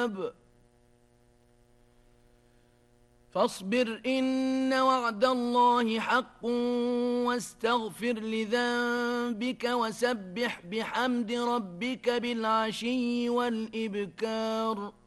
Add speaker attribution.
Speaker 1: الكتاب فاصبر إن وعد الله حق واستغفر لذنبك وسبح بحمد ربك بالعشي والإبكار